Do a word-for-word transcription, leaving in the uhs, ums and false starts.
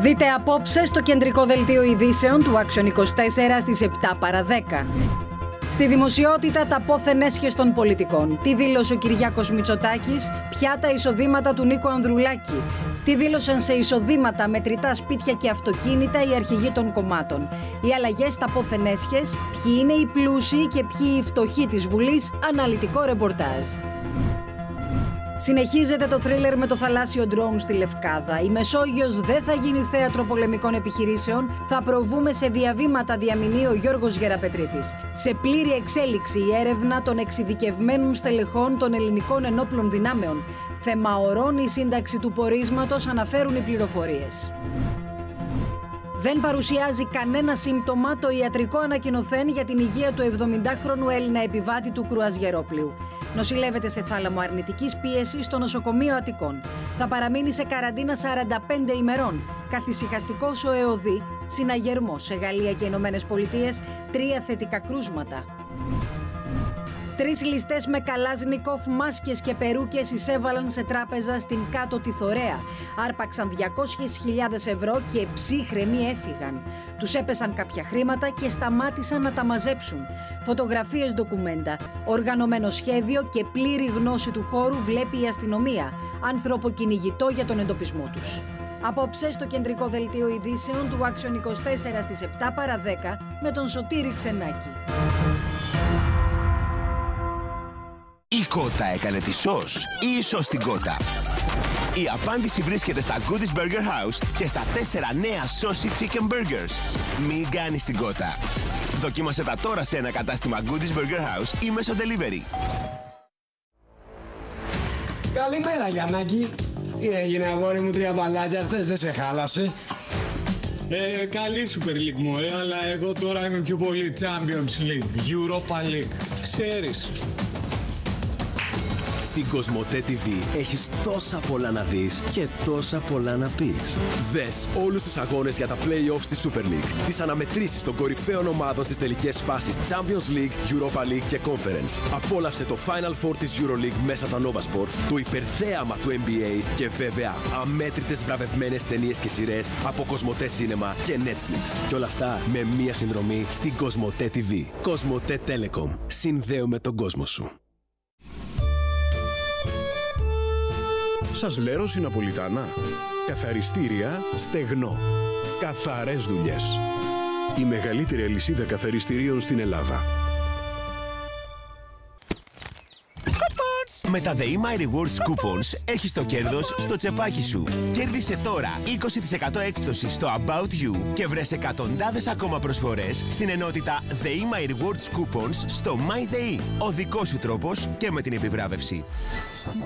Δείτε απόψε στο κεντρικό δελτίο ειδήσεων του Action είκοσι τέσσερα στις επτά παρά δέκα. Στη δημοσιότητα τα πόθεν έσχες των πολιτικών. Τι δήλωσε ο Κυριάκος Μητσοτάκης, ποια τα εισοδήματα του Νίκου Ανδρουλάκη. Τι δήλωσαν σε εισοδήματα, μετρητά σπίτια και αυτοκίνητα οι αρχηγοί των κομμάτων. Οι αλλαγές στα πόθεν έσχες, ποιοι είναι οι πλούσιοι και ποιοι οι φτωχοί της Βουλής, αναλυτικό ρεπορτάζ. Συνεχίζεται το θρίλερ με το θαλάσσιο ντρόουν στη Λευκάδα. Η Μεσόγειος δεν θα γίνει θέατρο πολεμικών επιχειρήσεων. Θα προβούμε σε διαβήματα, διαμηνεί ο Γιώργος Γεραπετρίτης. Σε πλήρη εξέλιξη η έρευνα των εξειδικευμένων στελεχών των ελληνικών ενόπλων δυνάμεων. Θεμαωρώνει η σύνταξη του πορίσματος, αναφέρουν οι πληροφορίες. Δεν παρουσιάζει κανένα σύμπτωμα το ιατρικό ανακοινωθέν για την υγεία του εβδομηντάχρονου Έλληνα επιβάτη του κρουαζιερόπλοιου. Νοσηλεύεται σε θάλαμο αρνητικής πίεσης στο νοσοκομείο Αττικών. Θα παραμείνει σε καραντίνα σαράντα πέντε ημερών. Καθησυχαστικός ο ΕΟΔΗ, συναγερμός σε Γαλλία και Ηνωμένες Πολιτείες, τρία θετικά κρούσματα. Τρεις ληστές με καλάζνικοφ, μάσκες και περούκες εισέβαλαν σε τράπεζα στην Κάτω τη Θωρέα. Άρπαξαν διακόσιες χιλιάδες ευρώ και ψύχρεμοι έφυγαν. Τους έπεσαν κάποια χρήματα και σταμάτησαν να τα μαζέψουν. Φωτογραφίες, ντοκουμέντα, οργανωμένο σχέδιο και πλήρη γνώση του χώρου βλέπει η αστυνομία. Άνθρωπο κυνηγητό για τον εντοπισμό τους. Απόψε στο κεντρικό δελτίο ειδήσεων του Action είκοσι τέσσερα στις επτά παρά δέκα με τον Σωτήρη Ξενάκη. Η κότα έκανε τη σως ή η σως την κότα? Η απάντηση βρίσκεται στα Goodies Burger House και στα τέσσερα νέα Saucy Chicken Burgers. Μην κάνεις την κότα. Δοκίμασε τα τώρα σε ένα κατάστημα Goodies Burger House ή μέσω delivery. Καλημέρα Γιαννάκη. Τι έγινε αγόρι μου, τρία μπαλάκια χθες, δεν σε χάλασε? Ε, καλή Super League μωρέ, αλλά εγώ τώρα είμαι πιο πολύ Champions League, Europa League, ξέρεις. Στην Κοσμοτέ τι βι έχεις τόσα πολλά να δεις και τόσα πολλά να πεις. Δες όλους τους αγώνες για τα play-offs της Super League, τις αναμετρήσεις των κορυφαίων ομάδων στις τελικές φάσεις Champions League, Europa League και Conference. Απόλαυσε το Final Four της EuroLeague μέσα τα Nova Sports, το υπερθέαμα του N B A και βέβαια αμέτρητες βραβευμένες ταινίες και σειρές από Κοσμοτέ Cinema και Netflix. Και όλα αυτά με μία συνδρομή στην Κοσμοτέ τι βι. Κοσμοτέ Telecom. Συνδέουμε τον κόσμο σου. Σας λέω Ναπολιτάνα. Καθαριστήρια Στεγνό. Καθαρές δουλειές. Η μεγαλύτερη αλυσίδα καθαριστηρίων στην Ελλάδα. Με τα The My Rewards Coupons έχεις το κέρδος στο τσεπάκι σου. Κέρδισε τώρα είκοσι τοις εκατό έκπτωση στο About You και βρες εκατοντάδες ακόμα προσφορές στην ενότητα The My Rewards Coupons στο MyTheE. Ο δικός σου τρόπος και με την επιβράβευση.